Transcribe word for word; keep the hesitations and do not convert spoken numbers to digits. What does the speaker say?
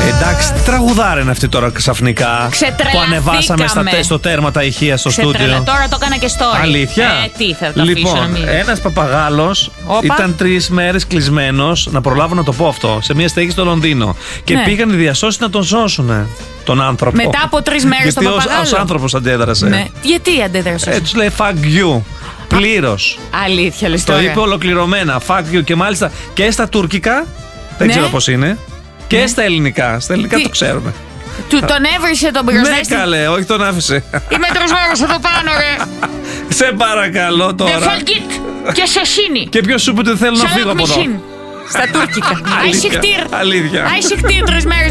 Εντάξει, τι τραγουδάρα είναι αυτή τώρα ξαφνικά που ανεβάσαμε στα, στο τέρμα τα ηχεία στο στούντιο. Τώρα το έκανα και story. Αλήθεια. Ε, τι θα το Λοιπόν, ένας παπαγάλος ήταν τρεις μέρες κλεισμένος, να προλάβω να το πω αυτό, σε μια στέγη στο Λονδίνο. Και ναι. πήγαν οι διασώσεις να τον σώσουν τον άνθρωπο. Μετά από τρεις μέρες τον παπαγάλο. Γιατί ως άνθρωπος αντέδρασε. Ναι. Γιατί αντέδρασε. Έτσι λέει fuck you. Πλήρως. Αλήθεια, λες το τώρα. είπε ολοκληρωμένα. Fuck you. Και μάλιστα και στα τουρκικά. Δεν ναι. ξέρω πώς είναι. Και ναι. στα ελληνικά. Στα ελληνικά τι? Το ξέρουμε. Του τον έβρισε τον πυροσβέστη. Ναι, καλέ, όχι τον άφησε. Είμαι τροσμένος εδώ πάνω, ρε. Σε παρακαλώ τώρα. Δεν φαλκίτ και σε σύνη. Και ποιος σου είπε ότι θέλω να φύγω από εδώ. Στα τουρκικά. Αλήθεια. Αλήθεια. Αϊσιχτήρ τρεις μέρες.